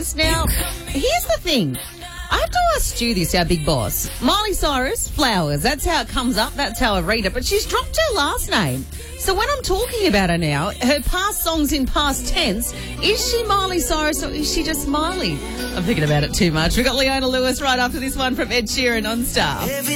Cyrus. Now, here's the thing. I have to ask you this, our big boss. Miley Cyrus, Flowers. That's how it comes up. That's how I read it. But she's dropped her last name. So when I'm talking about her now, her past songs in past tense, is she Miley Cyrus or is she just Miley? I'm thinking about it too much. We've got Leona Lewis right after this one from Ed Sheeran on Star.